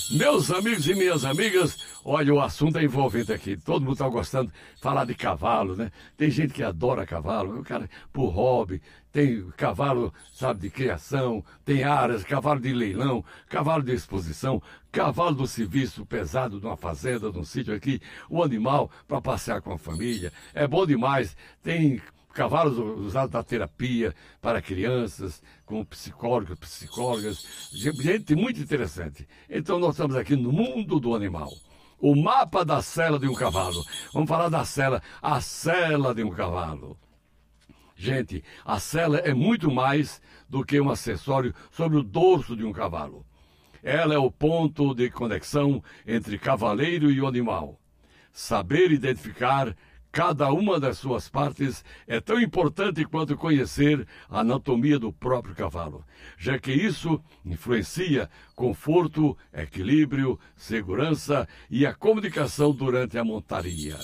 Meus amigos e minhas amigas, olha, o assunto é envolvente aqui. Todo mundo está gostando de falar de cavalo, né? Tem gente que adora cavalo, o cara por hobby, tem cavalo, sabe, de criação, tem aras, cavalo de leilão, cavalo de exposição, cavalo do serviço pesado de uma fazenda, de um sítio aqui, o animal para passear com a família. É bom demais. Tem cavalos usados na terapia para crianças, com psicólogos, psicólogas, gente muito interessante. Então nós estamos aqui no mundo do animal. O mapa da sela de um cavalo. Vamos falar da sela, a sela de um cavalo. Gente, a sela é muito mais do que um acessório sobre o dorso de um cavalo. Ela é o ponto de conexão entre cavaleiro e o animal. Saber identificar cada uma das suas partes é tão importante quanto conhecer a anatomia do próprio cavalo, já que isso influencia conforto, equilíbrio, segurança e a comunicação durante a montaria.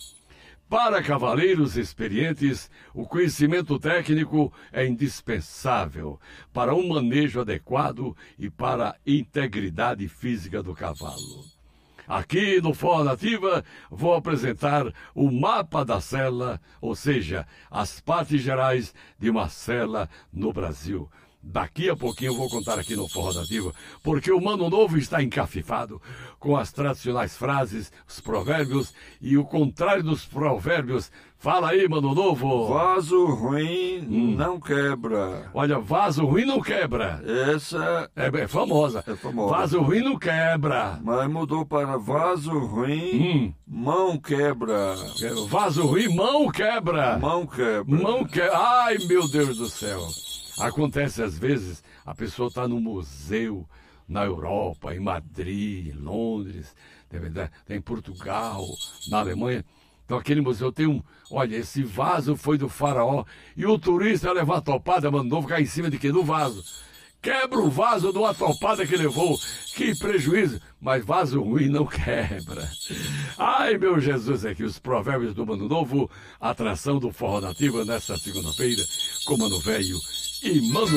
Para cavaleiros experientes, o conhecimento técnico é indispensável para um manejo adequado e para a integridade física do cavalo. Aqui no Forró Nativa vou apresentar o mapa da sela, ou seja, as partes gerais de uma sela no Brasil. Daqui a pouquinho eu vou contar aqui no Forró Nativa, porque o Mano Novo está encafifado com as tradicionais frases, os provérbios e o contrário dos provérbios. Fala aí, Mano Novo. Vaso ruim não quebra. Olha, vaso ruim não quebra. Essa é famosa. É famosa. Vaso ruim não quebra. Mas mudou para vaso ruim, mão quebra. Vaso ruim, mão quebra. Mão quebra. Mão quebra. Ai, meu Deus do céu. Acontece às vezes, a pessoa está no museu, na Europa, em Madrid, em Londres, em Portugal, na Alemanha. Então aquele museu tem olha, esse vaso foi do faraó, e o turista leva a topada, mandou ficar em cima de quê? Do vaso. Quebra o vaso de uma topada que levou. Que prejuízo. Mas vaso ruim não quebra. Ai, meu Jesus, aqui os provérbios do Mano Novo, atração do Forró Nativa nesta segunda-feira, com Mano Velho e Mano